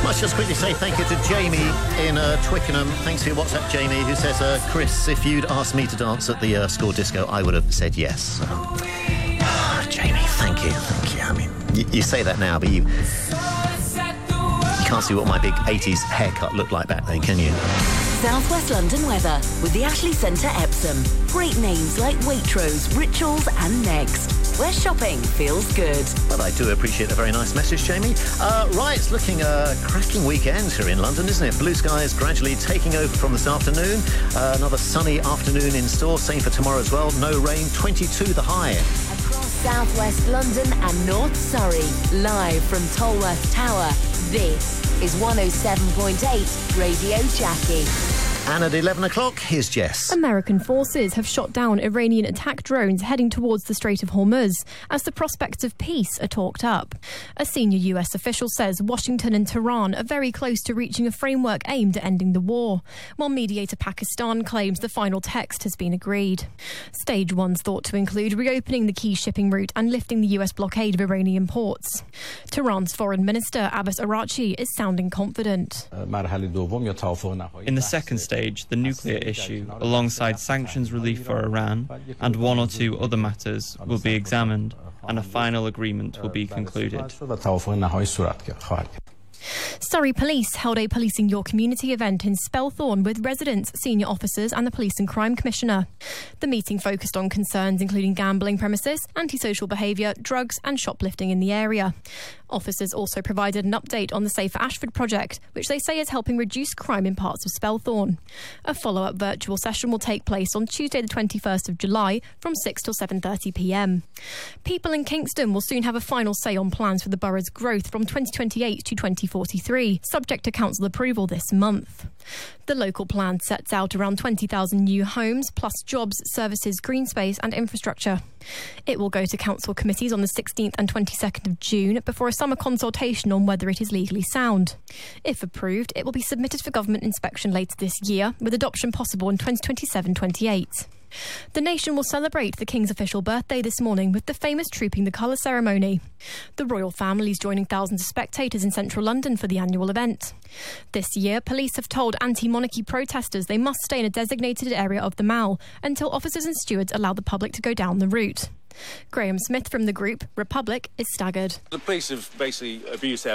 Let's just quickly say thank you to Jamie in Twickenham. Thanks for your WhatsApp, Jamie, who says, Chris, if you'd asked me to dance at the school disco, I would have said yes. Jamie, thank you. I mean, you say that now, but you can't see what my big 80s haircut looked like back then, can you? South West London weather with the Ashley Centre Epsom. Great names like Waitrose, Rituals and Next, where shopping feels good. Well, I do appreciate a very nice message, Jamie. Right, it's looking a cracking weekend here in London, isn't it? Blue skies gradually taking over from this afternoon. Another sunny afternoon in store. Same for tomorrow as well. No rain, 22 the high. Across South West London and North Surrey, live from Tolworth Tower, this is 107.8 Radio Jackie. And at 11 o'clock, here's Jess. American forces have shot down Iranian attack drones heading towards the Strait of Hormuz as the prospects of peace are talked up. A senior US official says Washington and Tehran are very close to reaching a framework aimed at ending the war, while mediator Pakistan claims the final text has been agreed. Stage one's thought to include reopening the key shipping route and lifting the US blockade of Iranian ports. Tehran's foreign minister Abbas Araghchi is sounding confident. In the second stage, the nuclear issue, alongside sanctions relief for Iran and one or two other matters, will be examined and a final agreement will be concluded. Surrey Police held a Policing Your Community event in Spelthorne with residents, senior officers and the Police and Crime Commissioner. The meeting focused on concerns including gambling premises, antisocial behaviour, drugs and shoplifting in the area. Officers also provided an update on the Safer Ashford project, which they say is helping reduce crime in parts of Spelthorne. A follow-up virtual session will take place on Tuesday the 21st of July from 6 till 7:30pm. People in Kingston will soon have a final say on plans for the borough's growth from 2028 to 2043, subject to council approval this month. The local plan sets out around 20,000 new homes, plus jobs, services, green space and infrastructure. It will go to council committees on the 16th and 22nd of June before a summer consultation on whether it is legally sound. If approved, it will be submitted for government inspection later this year, with adoption possible in 2027-28. The nation will celebrate the King's official birthday this morning with the famous Trooping the Colour ceremony. The royal family is joining thousands of spectators in central London for the annual event. This year, police have told anti-monarchy protesters they must stay in a designated area of the Mall until officers and stewards allow the public to go down the route. Graham Smith from the group Republic is staggered. The police have basically abused their